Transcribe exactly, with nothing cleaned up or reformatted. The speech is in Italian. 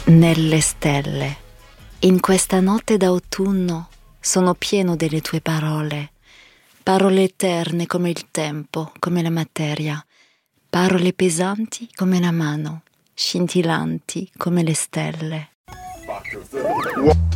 nelle stelle. In questa notte d'autunno sono pieno delle tue parole, parole eterne come il tempo, come la materia, parole pesanti come la mano, scintillanti come le stelle.